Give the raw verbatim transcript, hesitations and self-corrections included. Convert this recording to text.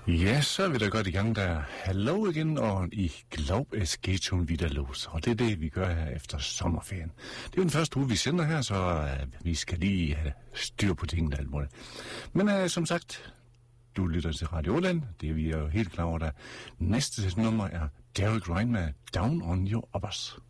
Ja, så er vi da godt i gang der. Hallo igen, og I glaube, es geht schon wieder los. Og det er det, vi gør her efter sommerferien. Det er jo den første uge, vi sender her, så uh, vi skal lige have styr på tingene og alt muligt. Men uh, som sagt, du lytter til Radio Åland. Det er vi jo helt klar over, der næste nummer er Derek Ryan med Down on Your Uppers.